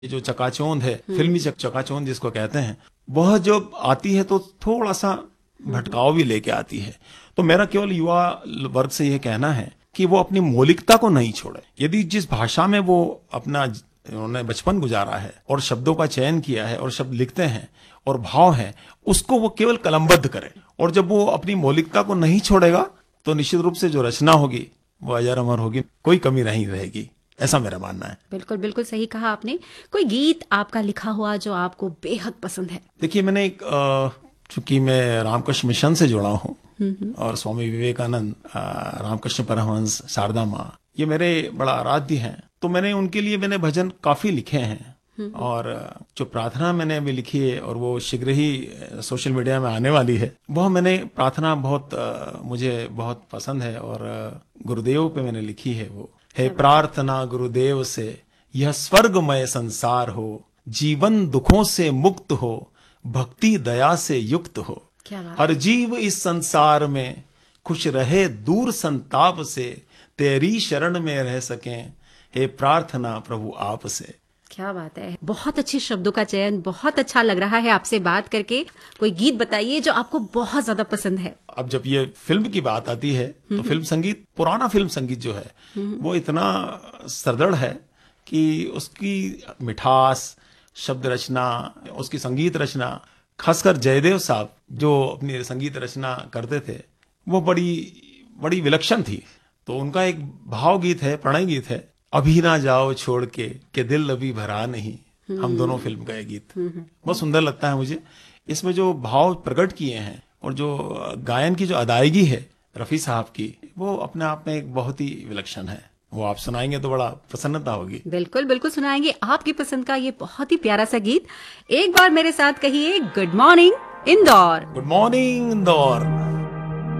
ये जो चकाचौंध है, फिल्मी चकाचौंध जिसको कहते हैं, वह जो आती है तो थोड़ा सा भटकाव भी लेके आती है। तो मेरा केवल युवा वर्ग से यह कहना है कि वो अपनी मौलिकता को नहीं छोड़े। यदि जिस भाषा में वो अपना उन्होंने बचपन गुजारा है और शब्दों का चयन किया है और शब्द लिखते हैं और भाव है, उसको वो केवल कलमबद्ध करे। और जब वो अपनी मौलिकता को नहीं छोड़ेगा तो निश्चित रूप से जो रचना होगी वो अजर अमर होगी, कोई कमी नहीं रहेगी। ऐसा मेरा मानना है। बिल्कुल बिल्कुल सही कहा आपने। कोई गीत आपका लिखा हुआ जो आपको बेहद पसंद है? देखिए, मैंने एक चूंकि मैं रामकृष्ण मिशन से जुड़ा हूँ और स्वामी विवेकानंद, रामकृष्ण परमहंस, शारदा माँ, ये मेरे बड़ा आराध्य हैं। तो मैंने भजन काफी लिखे हैं और जो प्रार्थना मैंने अभी लिखी है और वो शीघ्र ही सोशल मीडिया में आने वाली है, वह मैंने प्रार्थना मुझे बहुत पसंद है और गुरुदेव पे मैंने लिखी है। वो है प्रार्थना गुरुदेव से, यह स्वर्गमय संसार हो, जीवन दुखों से मुक्त हो, भक्ति दया से युक्त हो, हर जीव इस संसार में खुश रहे दूर संताप से, तेरी शरण में रह सकें, हे प्रार्थना प्रभु आप से। क्या बात है, बहुत अच्छे शब्दों का चयन, बहुत अच्छा लग रहा है आपसे बात करके। कोई गीत बताइए जो आपको बहुत ज्यादा पसंद है। अब जब ये फिल्म की बात आती है तो फिल्म संगीत, पुराना फिल्म संगीत जो है वो इतना सरदड़ है कि उसकी मिठास, शब्द रचना, उसकी संगीत रचना, खासकर जयदेव साहब जो अपनी संगीत रचना करते थे, वो बड़ी विलक्षण थी। तो उनका एक भाव गीत है, प्रणय गीत है, अभी ना जाओ छोड़ के दिल अभी भरा नहीं, हम दोनों फिल्म का ये गीत बहुत सुंदर लगता है मुझे। इसमें जो भाव प्रकट किए हैं और जो गायन की जो अदायगी है रफी साहब की, वो अपने आप में एक बहुत ही विलक्षण है। वो आप सुनाएंगे तो बड़ा प्रसन्नता होगी। बिल्कुल बिल्कुल सुनाएंगे आपकी पसंद का ये बहुत ही प्यारा सा गीत। एक बार मेरे साथ कहिए, good morning Indore. Good morning Indore.